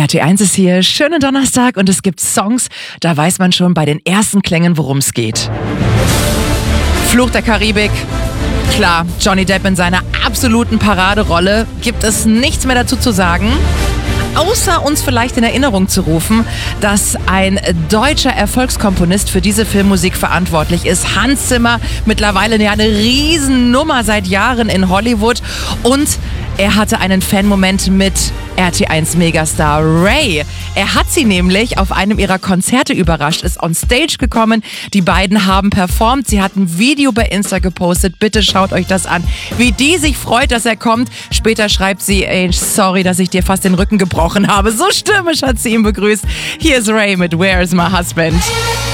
RT1 ist hier, schönen Donnerstag und es gibt Songs, da weiß man schon bei den ersten Klängen, worum es geht. Fluch der Karibik, klar, Johnny Depp in seiner absoluten Paraderolle, gibt es nichts mehr dazu zu sagen. Außer uns vielleicht in Erinnerung zu rufen, dass ein deutscher Erfolgskomponist für diese Filmmusik verantwortlich ist. Hans Zimmer, mittlerweile eine Riesennummer seit Jahren in Hollywood. Und er hatte einen Fan-Moment mit RT1-Megastar Ray. Er hat sie nämlich auf einem ihrer Konzerte überrascht, ist on stage gekommen. Die beiden haben performt. Sie hat ein Video bei Insta gepostet. Bitte schaut euch das an, wie die sich freut, dass er kommt. Später schreibt sie, ey, sorry, dass ich dir fast den Rücken gebrochen habe. So stürmisch hat sie ihn begrüßt. Hier ist Ray mit Where's My Husband.